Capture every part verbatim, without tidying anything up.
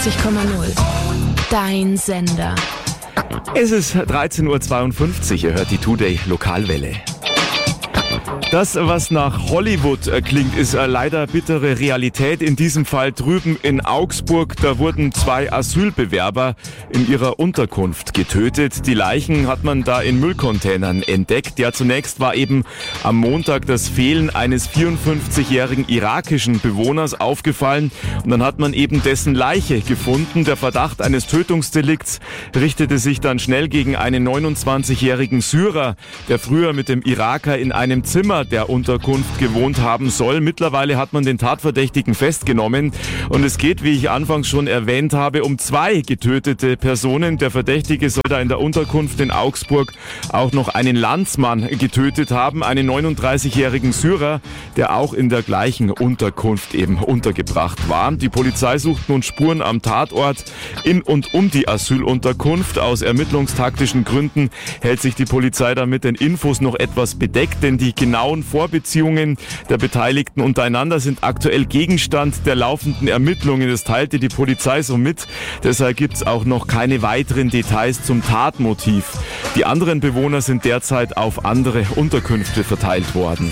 neunundneunzig Komma null. Dein Sender. Es ist dreizehn Uhr zweiundfünfzig, ihr hört die Today Lokalwelle. Das, was nach Hollywood äh, klingt, ist äh, leider bittere Realität. In diesem Fall drüben in Augsburg, da wurden zwei Asylbewerber in ihrer Unterkunft getötet. Die Leichen hat man da in Müllcontainern entdeckt. Ja, zunächst war eben am Montag das Fehlen eines vierundfünfzigjährigen irakischen Bewohners aufgefallen. Und dann hat man eben dessen Leiche gefunden. Der Verdacht eines Tötungsdelikts richtete sich dann schnell gegen einen neunundzwanzigjährigen Syrer, der früher mit dem Iraker in einem Zimmer der Unterkunft gewohnt haben soll. Mittlerweile hat man den Tatverdächtigen festgenommen und es geht, wie ich anfangs schon erwähnt habe, um zwei getötete Personen. Der Verdächtige soll da in der Unterkunft in Augsburg auch noch einen Landsmann getötet haben, einen neununddreißigjährigen Syrer, der auch in der gleichen Unterkunft eben untergebracht war. Die Polizei sucht nun Spuren am Tatort in und um die Asylunterkunft. Aus ermittlungstaktischen Gründen hält sich die Polizei damit den Infos noch etwas bedeckt, denn die genauen Vorbeziehungen der Beteiligten untereinander sind aktuell Gegenstand der laufenden Ermittlungen. Das teilte die Polizei so mit. Deshalb gibt es auch noch keine weiteren Details zum Tatmotiv. Die anderen Bewohner sind derzeit auf andere Unterkünfte verteilt worden.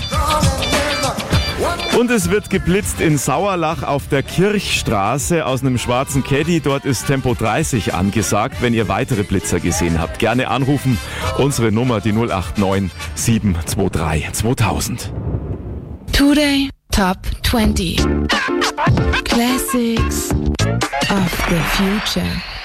Und es wird geblitzt in Sauerlach auf der Kirchstraße aus einem schwarzen Caddy. Dort ist Tempo dreißig angesagt. Wenn ihr weitere Blitzer gesehen habt, gerne anrufen. Unsere Nummer die null acht neun sieben zwei drei zweitausend. Today Top zwanzig. Classics of the Future.